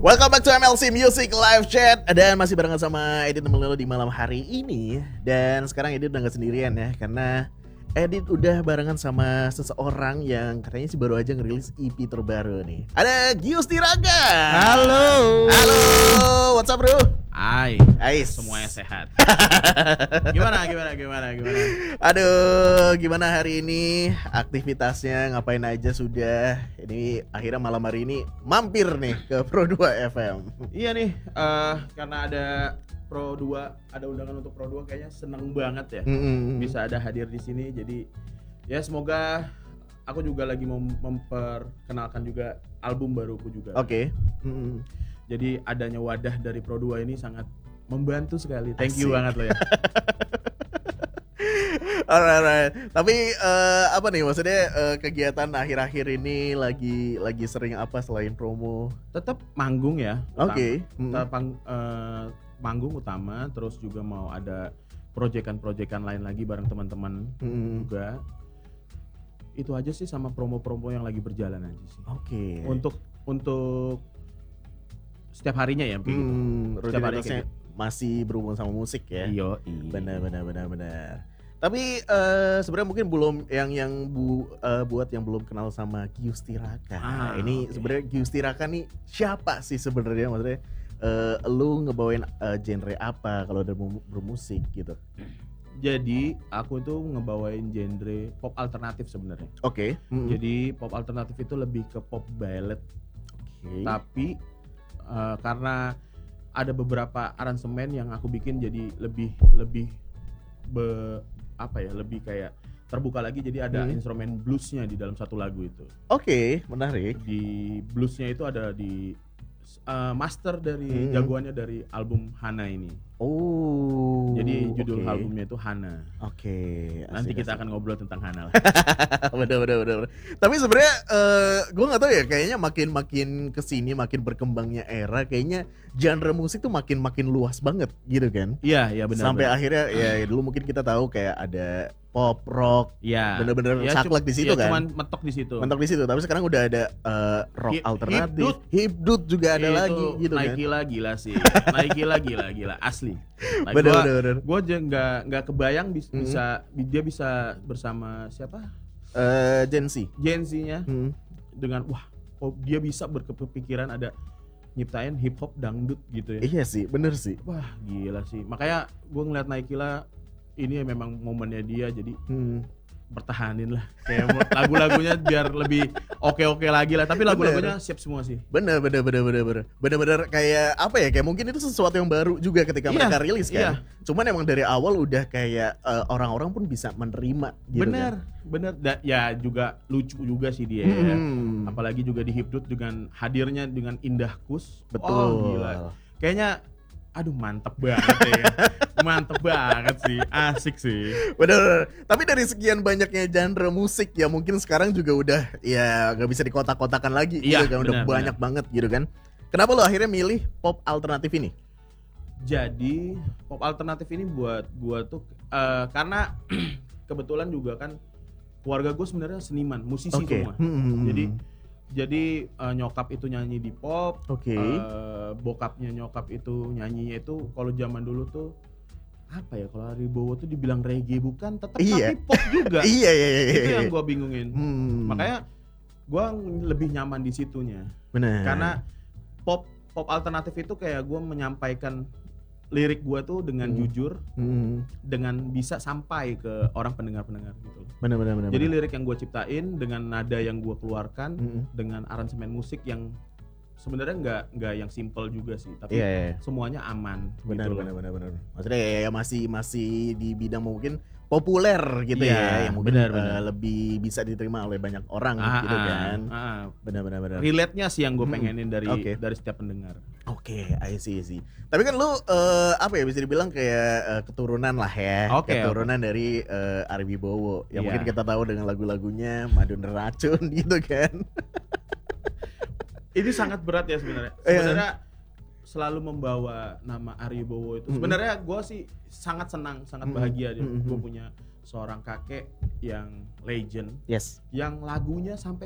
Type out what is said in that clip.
Welcome back to MLC Music Live Chat. Dan masih barengan sama Edit Melelo di malam hari ini. Dan sekarang Edit udah gak sendirian ya, karena Edit udah barengan sama seseorang yang katanya sih baru aja ngerilis EP terbaru nih. Ada Gius Tiraga. Halo. Halo, what's up bro? Hai. Ais. Semuanya sehat. Gimana? Aduh, gimana hari ini? Aktivitasnya ngapain aja sudah? Ini akhirnya malam hari ini mampir nih ke Pro 2 FM. Iya nih, karena ada Pro 2, ada undangan untuk Pro 2, kayaknya seneng banget ya. Bisa ada hadir di sini. Jadi ya semoga aku juga lagi memperkenalkan juga album baruku juga. Oke. Jadi adanya wadah dari Pro 2 ini sangat membantu sekali. Thank you Asik. banget lo ya. Alright. Tapi apa nih maksudnya kegiatan akhir-akhir ini lagi sering apa selain promo? Tetap manggung ya. Oke. Manggung utama, terus juga mau ada proyekan-proyekan lain lagi bareng teman-teman juga. Itu aja sih, sama promo-promo yang lagi berjalan aja sih. Oke. Untuk setiap harinya ya kayak gitu. Setiap harinya Rutinitasnya kayak gitu. masih berhubungan sama musik ya. Iya. Benar. Tapi sebenarnya mungkin belum buat yang belum kenal sama Gius Tiraga. Ini oke. sebenarnya Gius Tiraga nih siapa sih sebenarnya, maksudnya lu ngebawain genre apa kalau udah bermusik gitu? Jadi aku tuh ngebawain genre pop alternatif sebenarnya. Oke. Jadi pop alternatif itu lebih ke pop ballad. Oke. Tapi karena ada beberapa aransemen yang aku bikin jadi lebih kayak terbuka lagi, jadi ada instrumen bluesnya di dalam satu lagu itu. Oke, menarik. Di bluesnya itu ada di master dari jagoannya dari album Hana ini. Oh. Jadi judul oke. albumnya itu Hana. Oke. Nanti asik, kita asik. akan ngobrol tentang Hana lah. Bener. Tapi sebenarnya gue nggak tahu ya, kayaknya makin kesini makin berkembangnya era, kayaknya genre musik tuh makin luas banget gitu kan. Iya benar. Sampai akhirnya ya dulu mungkin kita tahu kayak ada pop, rock, Iya. bener-bener Ya, saklek di situ kan. Cuman mentok di situ. Mentok di situ. Tapi sekarang udah ada rock alternatif, Hipdut. Hipdut juga ada Itu lagi gitu naik kan. gila sih. Naik gila asli. Nah, Bener. Gue aja nggak kebayang dia bisa bersama siapa? Gen Z. Gen Z-nya dengan kok dia bisa berkepikiran ada nyiptain hip hop dangdut gitu ya. Iya sih, bener sih. Wah gila sih. Makanya gue ngeliat Naikila ini memang momennya dia, jadi pertahanin lah. Kayak lagu-lagunya biar lebih oke lagi lah. Tapi lagu-lagunya siap semua sih. Bener kayak apa ya, kayak mungkin itu sesuatu yang baru juga ketika mereka rilis kan. Cuman emang dari awal udah kayak orang-orang pun bisa menerima gitu. Bener. Ya juga lucu juga sih dia ya. Apalagi juga di Hipdut dengan hadirnya dengan Indah Kus. Betul. Oh gila. Kayaknya mantep banget ya. Mantep banget sih. Asik sih. Bener. Tapi dari sekian banyaknya genre musik ya, mungkin sekarang juga udah ya gak bisa dikotak-kotakan lagi gitu kan. Udah banyak banget gitu kan. Kenapa lo akhirnya milih pop alternatif ini? Jadi pop alternatif ini buat gua tuh karena kebetulan juga kan keluarga gue sebenarnya seniman, musisi semua. Jadi nyokap itu nyanyi di pop, bokapnya nyokap itu nyanyinya itu kalau zaman dulu tuh apa ya, kalau Ari Bowo tuh dibilang reggae bukan, tetap tapi pop juga. Iya. Itu yang gue bingungin. Makanya gue lebih nyaman di situnya. Benar. Karena pop alternatif itu kayak gue menyampaikan lirik gue tuh dengan jujur, dengan bisa sampai ke orang pendengar gitu. Benar. Jadi lirik yang gue ciptain dengan nada yang gue keluarkan, dengan aransemen musik yang sebenarnya nggak yang simple juga sih, tapi semuanya aman. Benar. Gitu Maksudnya ya masih di bidang mungkin populer gitu ya, yang mungkin lebih bisa diterima oleh banyak orang gitu kan. Benar. Relate-nya sih yang gue pengenin dari setiap pendengar. Oke, I see. Tapi kan lu apa ya, bisa dibilang kayak keturunan lah ya. Keturunan dari Ari Wibowo yang mungkin kita tahu dengan lagu-lagunya Madu Neracun gitu kan. Ini sangat berat ya sebenarnya. Sebenarnya selalu membawa nama Ari Wibowo itu. Sebenarnya gue sih sangat senang, sangat bahagia gue punya seorang kakek yang legend, yang lagunya sampai